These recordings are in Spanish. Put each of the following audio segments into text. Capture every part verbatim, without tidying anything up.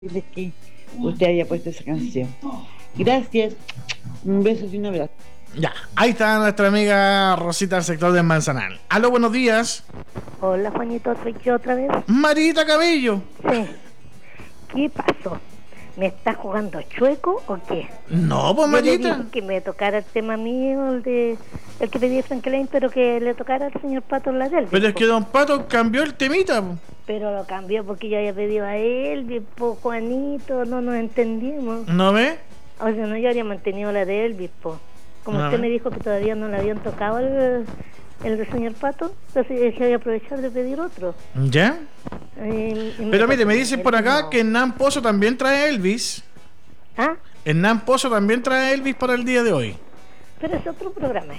de que usted haya puesto esa canción. Gracias. Un beso y un abrazo. Ya, ahí está nuestra amiga Rosita del sector de Manzanal. Aló, buenos días. Hola, Juanito, soy yo otra vez. Marita Cabello. Sí. ¿Qué pasó? ¿Me está jugando chueco o qué? No, pues Yo le Marita. dije que me tocara el tema mío, el de el que pedí Franklin, pero que le tocara al señor Pato la del. Pero es que Don Pato cambió el temita, po. Pero lo cambió porque yo había pedido a Elvis, po, Juanito, no nos entendimos. ¿No ve? O sea, no, yo habría mantenido la de Elvis, po. Como No usted ve. me dijo que todavía no le habían tocado el, el del señor Pato, entonces dije voy a aprovechar de pedir otro. ¿Ya? Eh, y Pero mire, me tocó dicen por Elvis, acá no. que Hernán Pozo también trae Elvis. ¿Ah? Hernán Pozo también trae Elvis para el día de hoy. Pero es otro programa.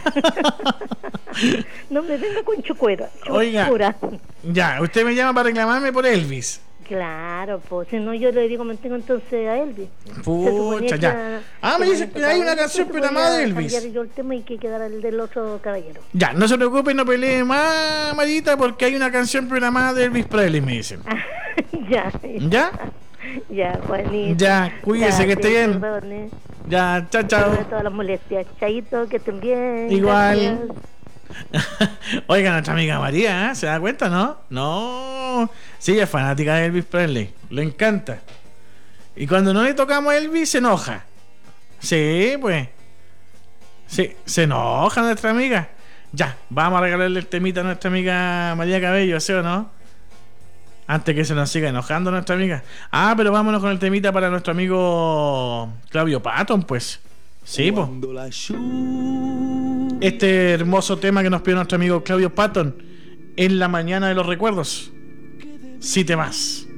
No me venga con chucuera. Oiga. Chucura. Ya, usted me llama para reclamarme por Elvis. Claro, pues si no yo le digo mantengo entonces a Elvis. Se suponía Pucha, que ya. a- Ah, me que dicen me que hay una tocaba canción Elvis, programada de podía Elvis. cambiar yo el tema y que quedara el del otro caballero. Ya, no se preocupe, no pelee más, Marita, porque hay una canción programada de Elvis Presley, me dicen. Ya. ¿Ya? Ya, Juanito. Ya, cuídese, que esté bien. Perdone, Ya, chao, perdone chao. todas las molestias. Chaito, que estén bien. Igual. Gracias. Oiga, nuestra amiga María, ¿eh? ¿Se da cuenta, no? No. Sí, ella es fanática de Elvis Presley. Le encanta. Y cuando no le tocamos a Elvis, se enoja. Sí, pues. Sí, se enoja nuestra amiga. Ya, vamos a regalarle el temita a nuestra amiga María Cabello, ¿sí o no? Antes que se nos siga enojando nuestra amiga. Ah, pero vámonos con el temita para nuestro amigo Claudio Patton, pues. Sí, pues. Este hermoso tema que nos pide nuestro amigo Claudio Patton en la mañana de los recuerdos. Si te vas.